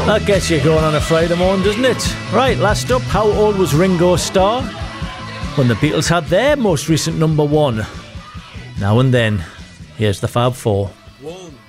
That gets you going on a Friday morning, doesn't it? Right, last up, how old was Ringo Starr when the Beatles had their most recent number one? Now and then, here's the Fab Four. 1